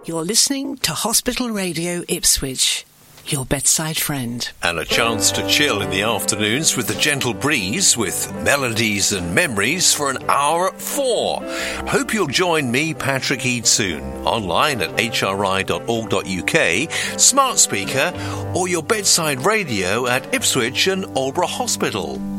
You're listening to Hospital Radio Ipswich, your bedside friend. And a chance to chill in the afternoons with the gentle breeze, with melodies and memories for an hour at 4. Hope you'll join me, Patrick Eade, soon, online at hri.org.uk, smart speaker, or your bedside radio at Ipswich and Aldeburgh Hospital.